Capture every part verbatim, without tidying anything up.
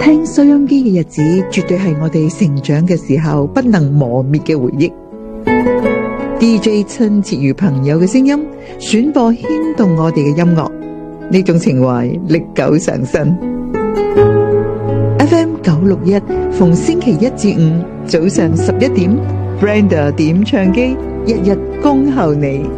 聽收音機嘅日子，絕對係我哋成長嘅時候不能磨滅嘅回憶。D J 親切如朋友嘅聲音，選播牽動我哋嘅音樂，呢種情懷歷久常新。F M 九六一，逢星期一至五早上十一點 ，Brenda 點唱機，日日恭候你。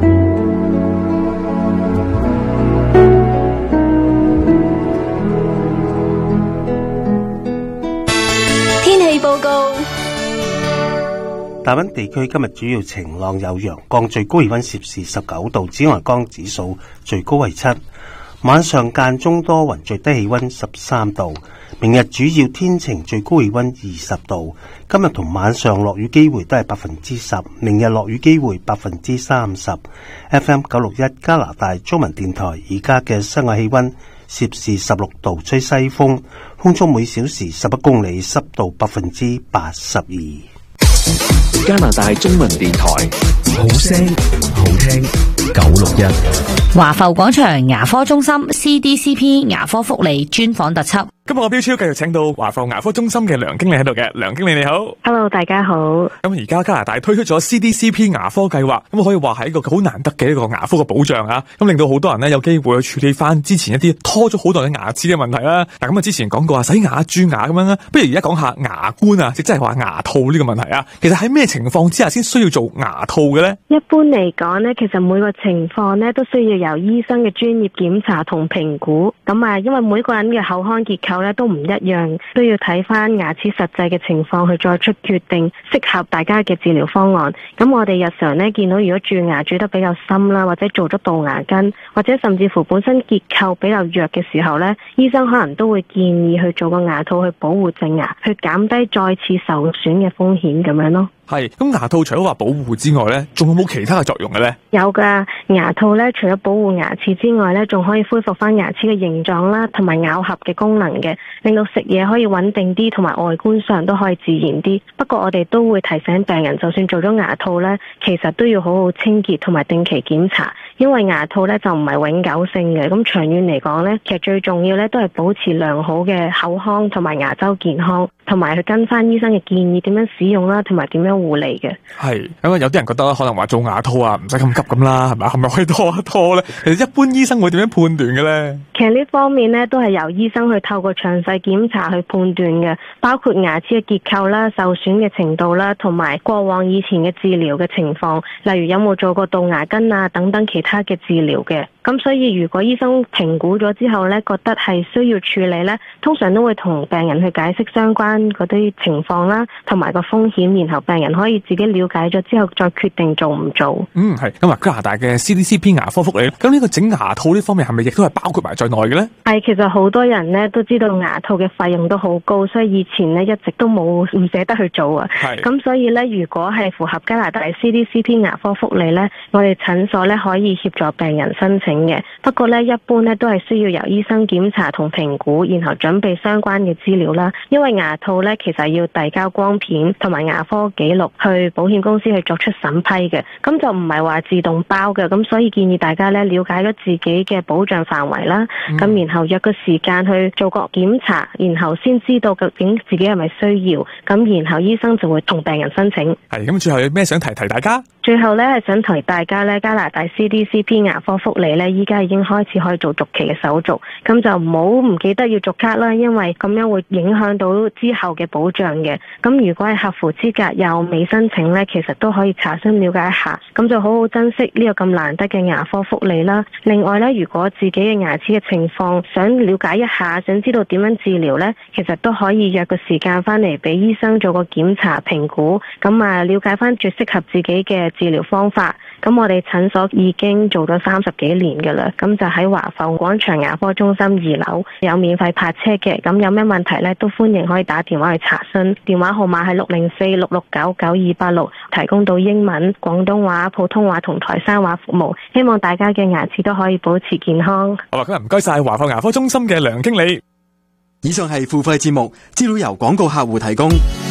天氣報告。 大溫地區今日主要晴朗有陽光，最高氣溫攝氏十九度，紫外光指數最高為七。晚上間中多雲，最低氣溫十三度。明日主要天晴，最高氣溫二十度。今日同晚上落雨機會都係百分之十，明日落雨機會百分之三十。F M 九六一加拿大中文電台，而家嘅室外氣溫攝氏十六度，吹西風，風速每小時十一公里，濕度百分之八十二。 加拿大中文電台，好聲好聽，九六一。 華埠廣場牙科中心 C D C P 牙科福利專訪特輯。 今日我標超繼續請到華埠牙科中心嘅梁經理喺度嘅，梁經理你好。 Hello， 大家好。 咁而家加拿大推出咗 C D C P 牙科計劃，咁可以話係一個好難得嘅一個牙科嘅保障啊！咁令到好多人呢有機會去處理翻之前一啲拖咗好耐嘅牙齒嘅問題啦。嗱，咁啊之前講過啊，洗牙、蛀牙咁樣啦，不如而家講下牙冠啊，即係話牙套呢個問題啊。其實喺咩情況之下先需要做牙套嘅呢？ 一般嚟講呢，其實每個情況呢都需要由醫生嘅專業檢查同評估。咁啊，因為每個人嘅口腔結構呢都唔一樣。都要睇翻牙齒實際嘅情況去再出決定適合大家嘅治療方案。咁我哋日常呢見到如果蛀牙蛀得比較深啦，或者做咗杜牙根，或者甚至乎本身結構比較弱嘅時候呢，醫生可能都會建議去做個牙套去保護正牙，去減低再次受損嘅風險咁樣咯。 係，咁牙套除咗話保護之外呢，仲有冇其他嘅作用嘅呢？ 有噶，牙套呢除咗保護牙齒之外呢，仲可以恢復翻牙齒嘅形狀啦，同埋咬合嘅功能嘅，令到食嘢可以穩定啲，同埋外觀上都可以自然啲。不過我哋都會提醒病人，就算做咗牙套呢，其實都要好好清潔同埋定期檢查，因為牙套呢就唔係永久性嘅。咁長遠嚟講呢，其實最重要呢都係保持良好嘅口腔同埋牙周健康，同埋去跟翻醫生嘅建議點樣使用啦，同埋點樣護理嘅。 係，咁啊有啲人覺得可能話做牙套啊唔使咁急咁啦，係咪？係咪可以拖一拖咧？其實一般醫生會點樣判斷嘅咧？ 其實呢方面咧都係由醫生去透過詳細檢查去判斷嘅，包括牙齒嘅結構啦、受損嘅程度啦，同埋過往以前嘅治療嘅情況，例如有冇做過杜牙根啊等等其他嘅治療嘅。咁所以如果醫生評估咗之後咧，覺得係需要處理咧，通常都會同病人去解釋相關嗰啲情況啦，同埋個風險，然後病人可以自己了解咗之後再決定做唔做。 嗯，係。咁啊，加拿大嘅 C D C P 牙科福利，咁呢個整牙套呢方面係咪亦都係包括埋在內嘅咧？ 係，其實好多人咧都知道牙套嘅費用都好高，所以以前咧一直都冇唔捨得去做啊。係。咁所以咧，如果係符合加拿大 C D C P 牙科福利咧，我哋診所咧可以協助病人申請嘅。不過咧，一般咧都係需要由醫生檢查同評估，然後準備相關嘅資料啦。因為牙套咧其實要遞交光片同埋牙科記錄去保險公司去作出審批嘅，咁就唔係話自動包嘅。咁所以建議大家咧了解咗自己嘅保障範圍啦，咁、嗯、然後約個時間去做個檢查，然後先知道究竟自己係咪需要，咁然後醫生就會同病人申請。 係，咁最後有咩想提提大家？ 最後咧係想提大家咧，加拿大 C D C P 牙科福利咧，依家已經開始可以做續期嘅手續，咁就唔好唔記得要續卡啦，因為咁樣會影響到之後嘅保障嘅。咁如果係合乎資格又未申請咧，其實都可以查詢了解一下，咁就好好珍惜呢個咁難得嘅牙科福利啦。另外咧，如果自己嘅牙齒嘅情況想了解一下，想知道點樣治療咧，其實都可以約個時間翻嚟俾醫生做個檢查評估，咁啊了解翻最適合自己嘅治療方法。咁我哋診所已經做咗三十幾年㗎啦，咁就喺華埠廣場牙科中心二樓有免費泊車嘅，咁有咩問題呢都歡迎可以打電話去查詢，電話號碼係六零四六六九九二八六，提供到英文、廣東話、普通話同台山話服務，希望大家嘅牙齒都可以保持健康。 好啊，今日唔該晒華埠牙科中心嘅梁經理。 以上係付費節目，資料由廣告客戶提供。